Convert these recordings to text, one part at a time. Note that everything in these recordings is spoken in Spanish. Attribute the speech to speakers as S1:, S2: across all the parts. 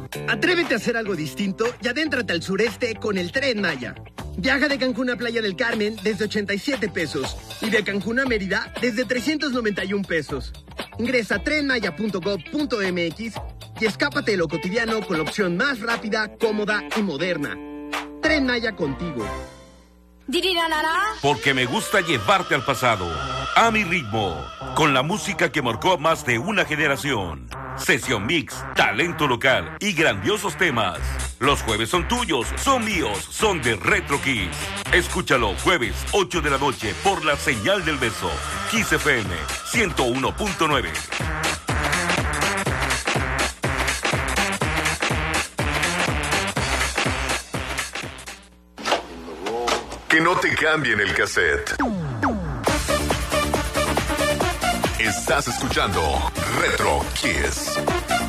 S1: Atrévete a hacer algo distinto y adéntrate al sureste con el Tren Maya. Viaja de Cancún a Playa del Carmen desde 87 pesos y de Cancún a Mérida desde 391 pesos. Ingresa a trenmaya.gov.mx y escápate de lo cotidiano con la opción más rápida, cómoda y moderna. Tren Maya contigo.
S2: Porque me gusta llevarte al pasado, a mi ritmo, con la música que marcó a más de una generación. Sesión mix, talento local y grandiosos temas. Los jueves son tuyos, son míos, son de Retro Kiss. Escúchalo jueves 8 de la noche por la señal del beso. Kiss FM 101.9.
S3: Que no te cambien el cassette. Estás escuchando Retro Kiss.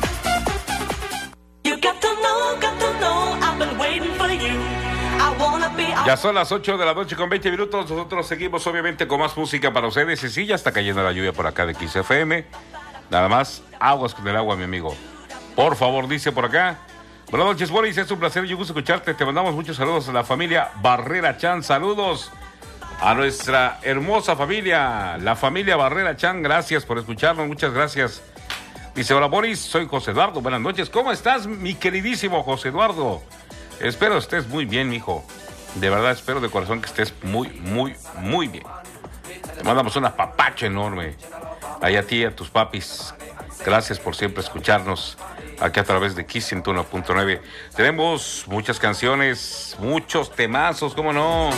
S4: Ya son las 8 de la noche con 20 minutos. Nosotros seguimos obviamente con más música para ustedes. Y sí, ya está cayendo la lluvia por acá de Kiss FM. Nada más, aguas con el agua, mi amigo. Por favor, dice por acá. Buenas noches, Boris, es un placer y un gusto escucharte. Te mandamos muchos saludos a la familia Barrera Chan. Saludos a nuestra hermosa familia, la familia Barrera Chan. Gracias por escucharnos, muchas gracias. Dice, hola Boris, soy José Eduardo. Buenas noches, ¿cómo estás, mi queridísimo José Eduardo? Espero estés muy bien, mijo. De verdad, espero de corazón que estés muy, muy, muy bien. Te mandamos un apapacho enorme. Ahí a ti y a tus papis. Gracias por siempre escucharnos aquí a través de Kiss 101.9. Tenemos muchas canciones, muchos temazos, ¿cómo no?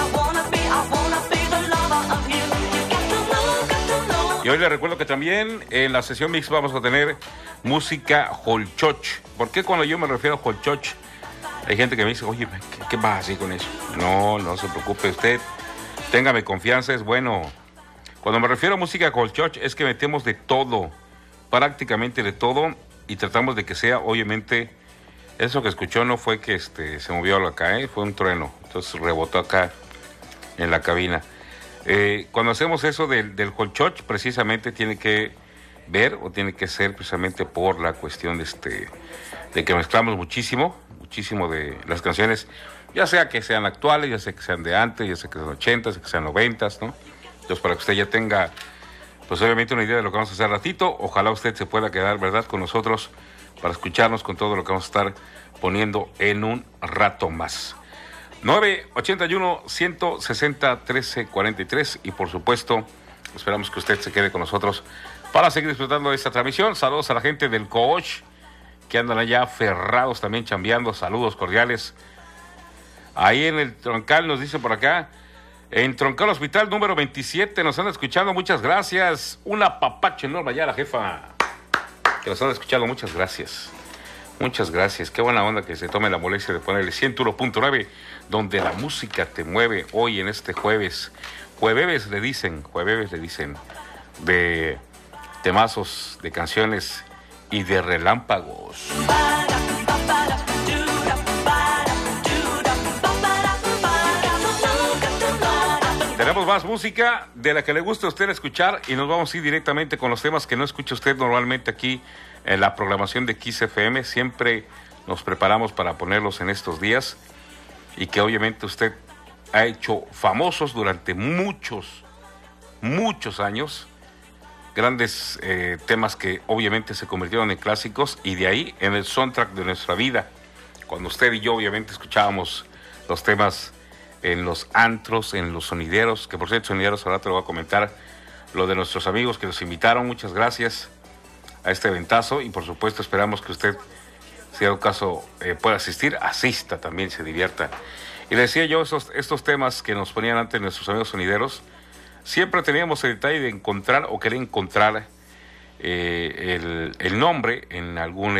S4: Y hoy les recuerdo que también en la sesión mix vamos a tener música holchoch. ¿Por qué cuando yo me refiero a holchoch? Hay gente que me dice, oye, ¿qué vas así con eso? No se preocupe usted, téngame confianza, es bueno. Cuando me refiero a música holchoch es que metemos de todo, prácticamente de todo, y tratamos de que sea, obviamente, eso que escuchó no fue que se movió algo acá, fue un trueno, entonces rebotó acá en la cabina. Cuando hacemos eso del holchoch, precisamente tiene que ver, o tiene que ser precisamente por la cuestión de que mezclamos muchísimo de las canciones, ya sea que sean actuales, ya sea que sean de antes, ya sea que sean 80, ya sea que sean 90, ¿no? Entonces, para que usted ya tenga, pues obviamente una idea de lo que vamos a hacer ratito, ojalá usted se pueda quedar, ¿verdad?, con nosotros para escucharnos con todo lo que vamos a estar poniendo en un rato más. 981-160-1343 y por supuesto, esperamos que usted se quede con nosotros para seguir disfrutando de esta transmisión. Saludos a la gente del Coach, que andan allá aferrados también chambeando, saludos cordiales. Ahí en el Troncal nos dice por acá, en Troncal Hospital número 27 nos han escuchando, muchas gracias. Un apapacho enorme allá a la jefa, que nos han escuchado, muchas gracias. Muchas gracias, qué buena onda que se tome la molestia de ponerle 101.9, donde la música te mueve hoy en este jueves. Jueves le dicen, de temazos, de canciones y de relámpagos. Tenemos más música de la que le gusta a usted escuchar y nos vamos a ir directamente con los temas que no escucha usted normalmente aquí en la programación de Kiss FM. Siempre nos preparamos para ponerlos en estos días y que obviamente usted ha hecho famosos durante muchos años. Grandes temas que obviamente se convirtieron en clásicos y de ahí en el soundtrack de nuestra vida. Cuando usted y yo obviamente escuchábamos los temas en los antros, en los sonideros, que por cierto, sonideros, ahora te lo voy a comentar, lo de nuestros amigos que nos invitaron, muchas gracias a este eventazo y por supuesto esperamos que usted, si en caso pueda asistir, asista también, se divierta. Y le decía yo, estos temas que nos ponían antes nuestros amigos sonideros, siempre teníamos el detalle de encontrar o querer encontrar el nombre en algún,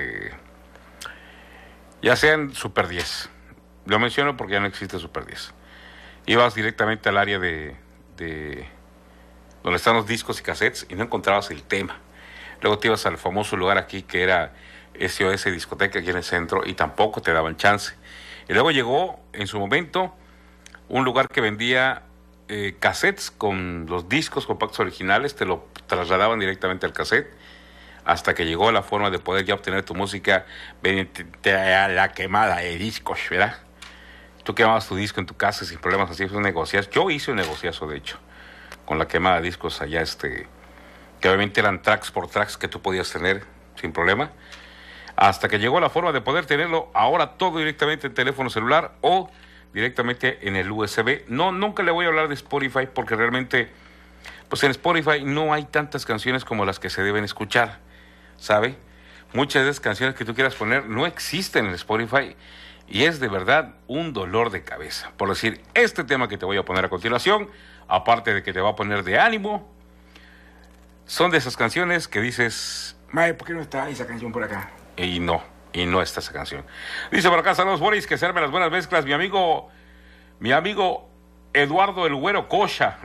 S4: ya sea en Super 10. Lo menciono porque ya no existe Super 10. Ibas directamente al área de donde están los discos y cassettes y no encontrabas el tema. Luego te ibas al famoso lugar aquí que era SOS Discoteca aquí en el centro y tampoco te daban chance. Y luego llegó en su momento un lugar que vendía cassettes con los discos compactos originales, te lo trasladaban directamente al cassette. hasta que llegó la forma de poder ya obtener tu música mediante la quemada de discos, ¿verdad? Tú quemabas tu disco en tu casa sin problemas, así es un negociazo. Yo hice un negociazo, de hecho, con la quemada de discos allá, que obviamente eran tracks por tracks que tú podías tener sin problema, hasta que llegó la forma de poder tenerlo ahora todo directamente en teléfono celular o directamente en el USB. No, nunca le voy a hablar de Spotify porque realmente, pues en Spotify no hay tantas canciones como las que se deben escuchar, ¿sabe? Muchas de esas canciones que tú quieras poner no existen en Spotify y es de verdad un dolor de cabeza. Por decir, este tema que te voy a poner a continuación, aparte de que te va a poner de ánimo, son de esas canciones que dices, mae, ¿por qué no está esa canción por acá? Y no está esa canción. Dice por acá, saludos Boris, que se armen las buenas mezclas, mi amigo Eduardo el Güero Cocha.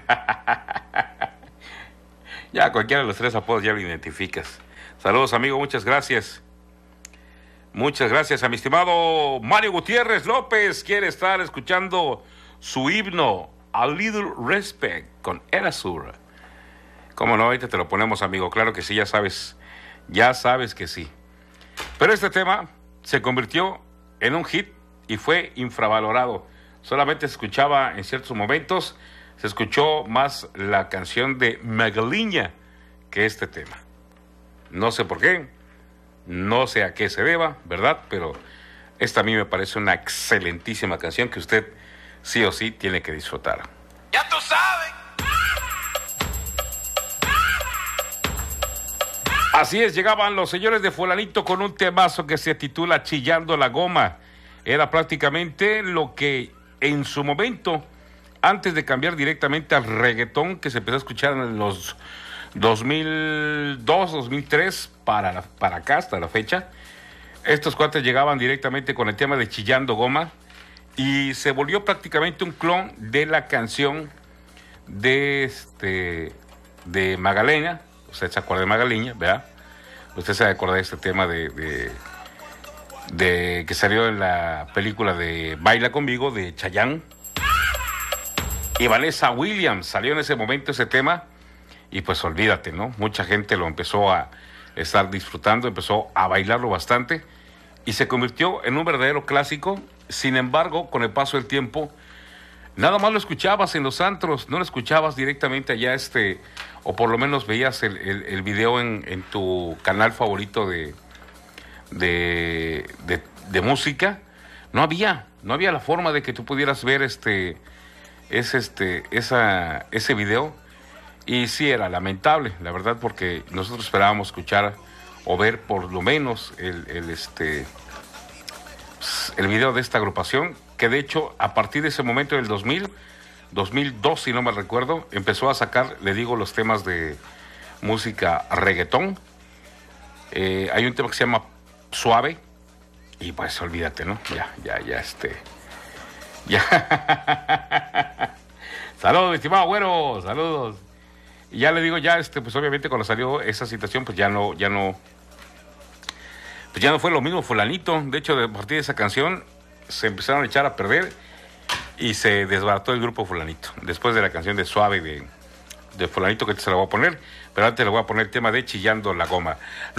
S4: Ya cualquiera de los tres apodos ya lo identificas. Saludos amigo, muchas gracias. Muchas gracias a mi estimado Mario Gutiérrez López. Quiere estar escuchando su himno A Little Respect con Erasure. ¿Cómo no? Ahorita te lo ponemos, amigo. Claro que sí, ya sabes que sí. Pero este tema se convirtió en un hit y fue infravalorado. Solamente se escuchaba en ciertos momentos, se escuchó más la canción de Magaliña que este tema. No sé por qué, no sé a qué se deba, ¿verdad? Pero esta a mí me parece una excelentísima canción que usted sí o sí tiene que disfrutar.
S5: Ya tú sabes.
S4: Así es, llegaban los señores de Fulanito con un temazo que se titula Chillando la Goma. Era prácticamente lo que en su momento, antes de cambiar directamente al reggaetón que se empezó a escuchar en los 2002, 2003, para acá hasta la fecha, estos cuates llegaban directamente con el tema de Chillando Goma y se volvió prácticamente un clon de la canción de Magdalena. Usted se acuerda de Magdalena, ¿verdad? Usted se acuerda de este tema de que salió en la película de Baila Conmigo de Chayanne. Y Vanessa Williams salió en ese momento ese tema y pues olvídate, ¿no? Mucha gente lo empezó a estar disfrutando, empezó a bailarlo bastante y se convirtió en un verdadero clásico. Sin embargo, con el paso del tiempo, nada más lo escuchabas en los antros, no lo escuchabas directamente allá, o por lo menos veías el video en tu canal favorito de música. No había la forma de que tú pudieras ver ese video. Y sí, era lamentable, la verdad, porque nosotros esperábamos escuchar o ver por lo menos el video de esta agrupación, que de hecho a partir de ese momento del 2002, si no me recuerdo, empezó a sacar, le digo, los temas de música reggaetón. Hay un tema que se llama Suave y pues olvídate, ¿no? Ya. Saludos, mi estimado güero, saludos. Y ya le digo, pues obviamente cuando salió esa situación, pues ya no fue lo mismo Fulanito. De hecho, a partir de esa canción se empezaron a echar a perder y se desbarató el grupo Fulanito. Después de la canción de Suave de Fulanito, que se la voy a poner, pero antes le voy a poner el tema de Chillando la Goma.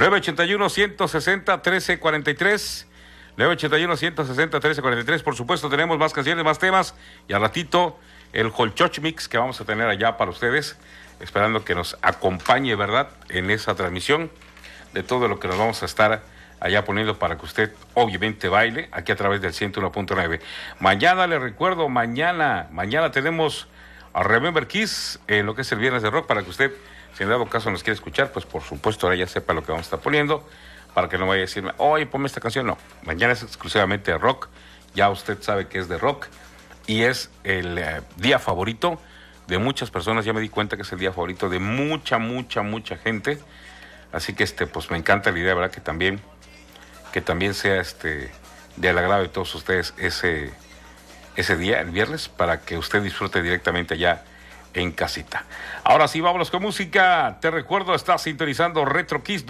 S4: 981-160-1343. 981-160-1343. Por supuesto, tenemos más canciones, más temas. Y al ratito, el Holchoch Mix que vamos a tener allá para ustedes. Esperando que nos acompañe, ¿verdad?, en esa transmisión de todo lo que nos vamos a estar allá poniendo para que usted obviamente baile aquí a través del 101.9. Mañana, le recuerdo, mañana tenemos a Remember Kiss en lo que es el Viernes de Rock, para que usted, si en dado caso nos quiere escuchar, pues por supuesto ahora ya sepa lo que vamos a estar poniendo, para que no vaya a decirme, oye, ponme esta canción. No, mañana es exclusivamente de rock, ya usted sabe que es de rock y es el día favorito de muchas personas. Ya me di cuenta que es el día favorito de mucha gente, así que pues me encanta la idea, ¿verdad?, que también sea del agrado de todos ustedes ese día, el viernes, para que usted disfrute directamente allá en casita. Ahora sí, vámonos con música. Te recuerdo, estás sintonizando Retro Kiss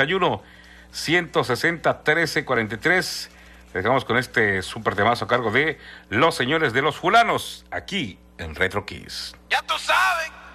S4: 981-160-1343. Dejamos con este súper temazo a cargo de los señores de los Fulanos, aquí en Retro Kiss.
S5: Ya tú sabes.